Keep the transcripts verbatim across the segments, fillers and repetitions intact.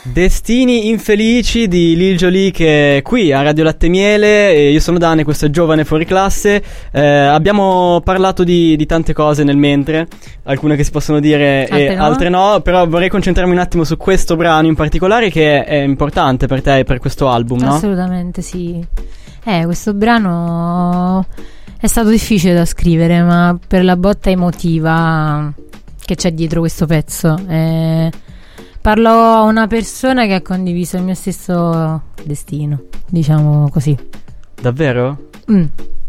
Destini infelici di Lil Jolie, che è qui a Radio Latte e Miele. E io sono Dane, questo è Giovane Fuori Classe. eh, Abbiamo parlato di, di tante cose nel mentre, alcune che si possono dire altre e no. altre no. Però vorrei concentrarmi un attimo su questo brano in particolare, che è, è importante per te e per questo album, no? Assolutamente sì. Eh, questo brano è stato difficile da scrivere, ma per la botta emotiva che c'è dietro questo pezzo, eh, parlo a una persona che ha condiviso il mio stesso destino, diciamo così. Davvero? Mm.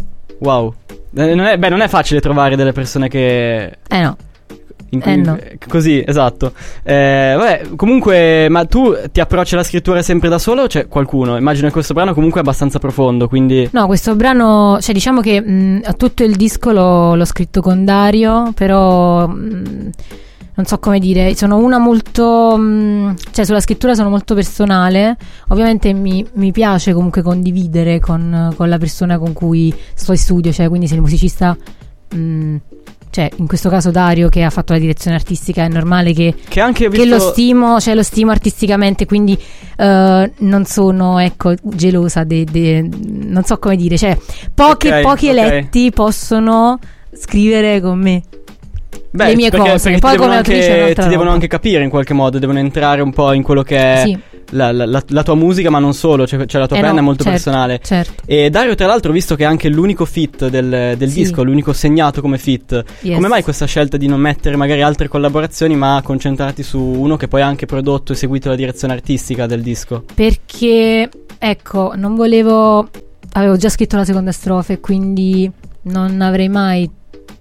Wow. Eh, non è, beh, non è facile trovare delle persone che... Eh no. In cui, Eh no. Così, esatto. eh, Vabbè, comunque, ma tu ti approcci alla scrittura sempre da solo o c'è qualcuno? Immagino che questo brano comunque è abbastanza profondo, quindi... No, questo brano, cioè diciamo che mh, tutto il disco l'ho, l'ho scritto con Dario, però mh, non so come dire, sono una molto, mh, cioè sulla scrittura sono molto personale. Ovviamente mi, mi piace comunque condividere con, con la persona con cui sto in studio, cioè quindi se il musicista... Mh, cioè in questo caso Dario che ha fatto la direzione artistica, è normale che, che, anche visto... che lo stimo, cioè lo stimo artisticamente, quindi uh, non sono, ecco, gelosa de, de, non so come dire, cioè pochi, okay, pochi okay. eletti possono scrivere con me. Beh, le mie perché, cose, perché poi ti, devono come autrice è anche, un'altra ti devono roba. anche capire in qualche modo, devono entrare un po' in quello che è Sì. la, la, la, la tua musica, ma non solo, cioè, cioè la tua Eh penna no, è molto certo, personale. certo. E Dario, tra l'altro, ho visto che è anche l'unico feat del, del Sì. disco, l'unico segnato come feat. Yes. Come mai questa scelta di non mettere magari altre collaborazioni, ma concentrarti su uno che poi ha anche prodotto e seguito la direzione artistica del disco? Perché, ecco, non volevo, avevo già scritto la seconda strofa e quindi non avrei mai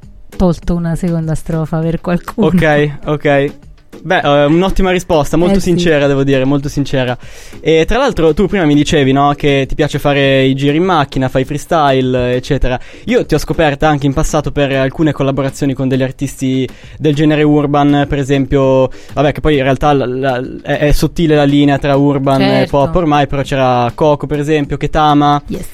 tolto una seconda strofa per qualcuno. Ok, ok. Beh, eh, un'ottima risposta, molto Eh sì. sincera, devo dire, molto sincera. E tra l'altro tu prima mi dicevi, no, che ti piace fare i giri in macchina, fai freestyle, eccetera. Io ti ho scoperta anche in passato per alcune collaborazioni con degli artisti del genere urban, per esempio, vabbè, che poi in realtà la, la, è, è sottile la linea tra urban Certo. e pop ormai, però c'era Coco, per esempio, Ketama, Yes.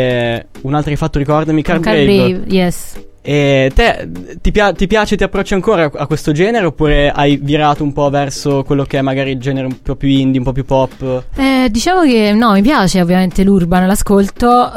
e un altro che hai fatto, ricordami, Con Car Brave. Brave, yes. E te ti, pia- ti piace, ti approcci ancora a questo genere, oppure hai virato un po' verso quello che è magari il genere un po' più indie, un po' più pop? Eh, diciamo che no, mi piace ovviamente l'urban, l'ascolto,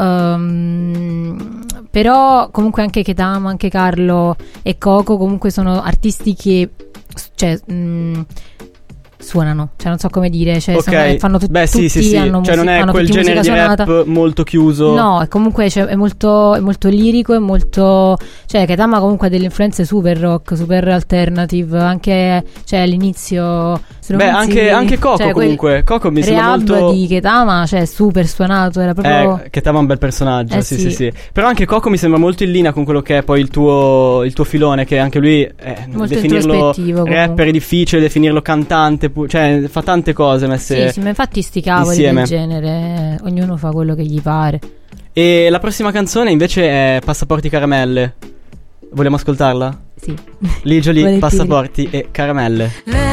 um, però comunque anche Ketama, anche Carlo e Coco comunque sono artisti che, cioè, mh, suonano, cioè non so come dire, cioè Ok, sono, fanno tut- beh sì tutti sì sì, hanno cioè musica, non è fanno quel tutti genere di musica rap suonata. molto chiuso. No, comunque cioè, è molto è molto lirico, è molto, cioè Ketama comunque ha delle influenze super rock, super alternative, anche cioè all'inizio Beh, anche, anche Coco, cioè, comunque Coco mi sembra Rehab molto... di Ketama, cioè super suonato, era proprio Eh, Ketama è un bel personaggio, Eh, sì, sì. sì sì Però anche Coco mi sembra molto in linea con quello che è poi il tuo, il tuo filone, che anche lui eh, molto definirlo introspettivo rapper comunque. è difficile, definirlo cantante pu- cioè fa tante cose messe Sì, sì, ma infatti sti cavoli insieme. del genere, eh, ognuno fa quello che gli pare. E la prossima canzone invece è Passaporti Caramelle. Vogliamo ascoltarla? Sì. Lil Jolie, Volentieri. Passaporti e Caramelle.